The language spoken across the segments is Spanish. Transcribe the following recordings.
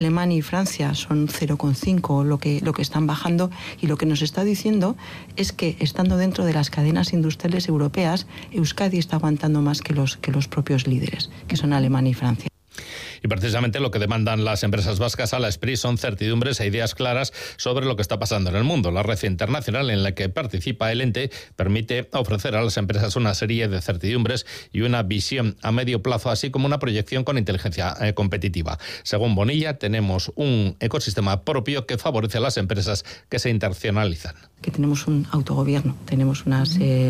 Alemania y Francia son 0,5 lo que están bajando, y lo que nos está diciendo es que, estando dentro de las cadenas industriales europeas, Euskadi está aguantando más que los propios líderes, que son Alemania y Francia. Y precisamente lo que demandan las empresas vascas a la Spri son certidumbres e ideas claras sobre lo que está pasando en el mundo. La red internacional en la que participa el ente permite ofrecer a las empresas una serie de certidumbres y una visión a medio plazo, así como una proyección con inteligencia competitiva. Según Bonilla, tenemos un ecosistema propio que favorece a las empresas que se internacionalizan. Que tenemos un autogobierno, tenemos una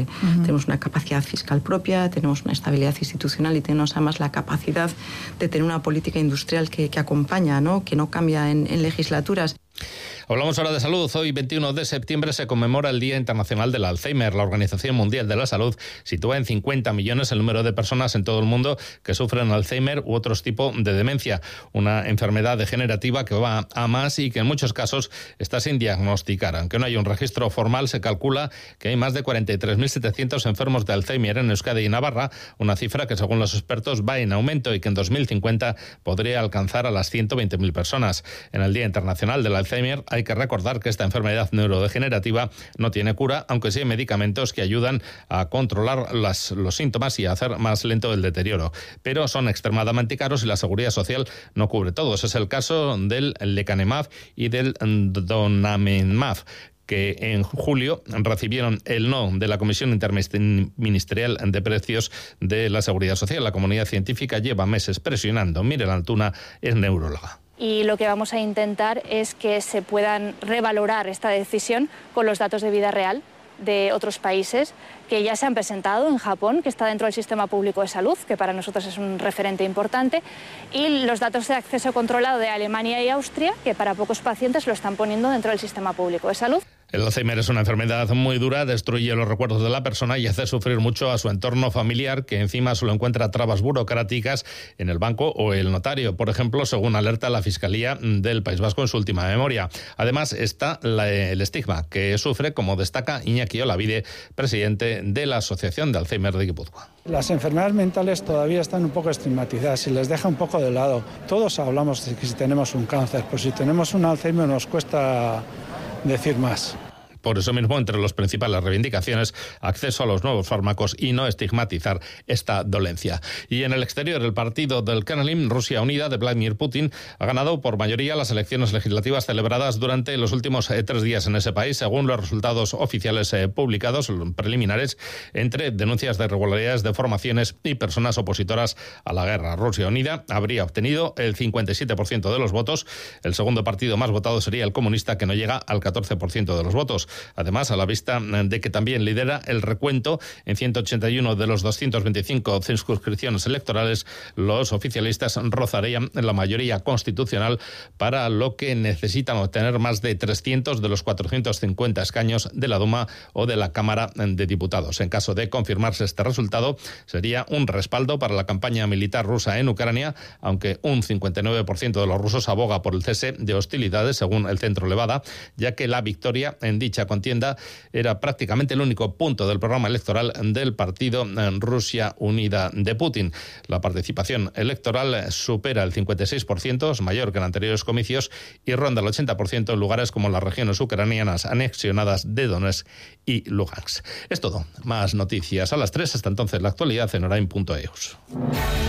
capacidad fiscal propia, tenemos una estabilidad institucional y tenemos además la capacidad de tener una política industrial que acompaña, ¿no? Que no cambia en legislaturas. Hablamos ahora de salud. Hoy, 21 de septiembre, se conmemora el Día Internacional del Alzheimer. La Organización Mundial de la Salud sitúa en 50 millones el número de personas en todo el mundo que sufren Alzheimer u otros tipos de demencia, una enfermedad degenerativa que va a más y que en muchos casos está sin diagnosticar. Aunque no hay un registro formal, se calcula que hay más de 43.700 enfermos de Alzheimer en Euskadi y Navarra, una cifra que, según los expertos, va en aumento y que en 2050 podría alcanzar a las 120.000 personas. En el Día Internacional del Alzheimer hay que recordar que esta enfermedad neurodegenerativa no tiene cura, aunque sí hay medicamentos que ayudan a controlar los síntomas y a hacer más lento el deterioro. Pero son extremadamente caros y la Seguridad Social no cubre todos. Es el caso del lecanemab y del donanemab, que en julio recibieron el no de la Comisión Interministerial de Precios de la Seguridad Social. La comunidad científica lleva meses presionando. Miren Altuna es neuróloga. Y lo que vamos a intentar es que se puedan revalorar esta decisión con los datos de vida real de otros países que ya se han presentado. En Japón, que está dentro del sistema público de salud, que para nosotros es un referente importante, y los datos de acceso controlado de Alemania y Austria, que para pocos pacientes lo están poniendo dentro del sistema público de salud. El Alzheimer es una enfermedad muy dura, destruye los recuerdos de la persona y hace sufrir mucho a su entorno familiar, que encima solo encuentra trabas burocráticas en el banco o el notario, por ejemplo, según alerta la Fiscalía del País Vasco en su última memoria. Además está el estigma que sufre, como destaca Iñaki Olavide, presidente de la Asociación de Alzheimer de Guipúzcoa. Las enfermedades mentales todavía están un poco estigmatizadas y les deja un poco de lado. Todos hablamos de que si tenemos un cáncer, pues si tenemos un Alzheimer nos cuesta decir más. Por eso mismo, entre las principales reivindicaciones, acceso a los nuevos fármacos y no estigmatizar esta dolencia. Y en el exterior, el partido del Kremlin, Rusia Unida, de Vladimir Putin, ha ganado por mayoría las elecciones legislativas celebradas durante los últimos 3 días en ese país, según los resultados oficiales publicados, preliminares, entre denuncias de irregularidades de formaciones y personas opositoras a la guerra. Rusia Unida habría obtenido el 57% de los votos. El segundo partido más votado sería el comunista, que no llega al 14% de los votos. Además, a la vista de que también lidera el recuento en 181 de los 225 circunscripciones electorales, los oficialistas rozarían la mayoría constitucional, para lo que necesitan obtener más de 300 de los 450 escaños de la Duma o de la Cámara de Diputados. En caso de confirmarse este resultado, sería un respaldo para la campaña militar rusa en Ucrania, aunque un 59% de los rusos aboga por el cese de hostilidades, según el Centro Levada, ya que la victoria en dicha contienda era prácticamente el único punto del programa electoral del partido Rusia Unida de Putin. La participación electoral supera el 56%, es mayor que en anteriores comicios, y ronda el 80% en lugares como las regiones ucranianas anexionadas de Donetsk y Lugansk. Es todo. Más noticias a las 3. Hasta entonces, la actualidad en orain.eus.